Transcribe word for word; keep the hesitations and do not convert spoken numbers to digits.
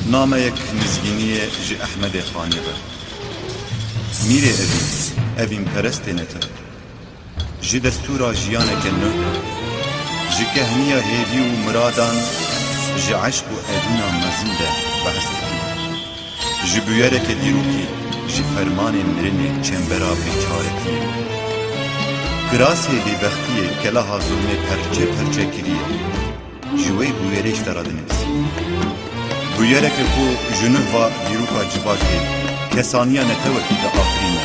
نامەیەک نزگینیە ji Ehmedê Xanê ve. Mîrê evî, evîn perestê netir. Ji destûra jiyaneke nû, ji kehniya hêvî û miradan, ji eşq û edîna mezin de behs dikî. Ji bûyereke dîrokî, ji fermanên mirinê çembera bêçaretiyê. Kirasê bêbextiyê kelaha zulmê perçe perçe kiriye. Ji wê bûyerê ji te re dinivîsî. Bûyereke ku ji nû va dîroka civakê kesaniya netewekî de afirîne.